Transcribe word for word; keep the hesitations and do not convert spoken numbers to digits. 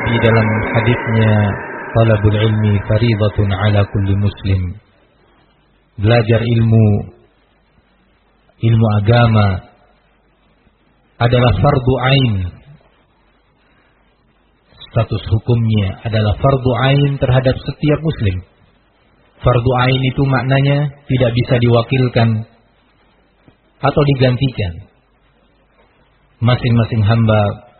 Nabi dalam hadisnya, talabul ilmi faridatun ala kulli muslim. Belajar ilmu, ilmu agama adalah fardu ain. Status hukumnya adalah fardu ain terhadap setiap muslim. Fardu ain itu maknanya tidak bisa diwakilkan atau digantikan. Masing-masing hamba